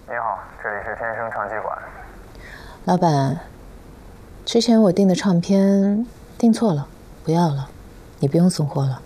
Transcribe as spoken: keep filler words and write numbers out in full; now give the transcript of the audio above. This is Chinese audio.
你好，这里是天生唱机馆。 老板，之前我订的唱片订错了，不要了，你不用送货了。